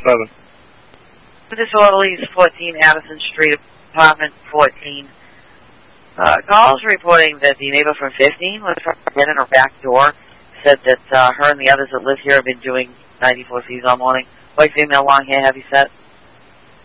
7. Disorderlies, 14 Addison Street, apartment 14. Calls reporting that the neighbor from 15 was in her back door. Said that her and the others that live here have been doing 94 Cs all morning. White female, long hair, heavy set.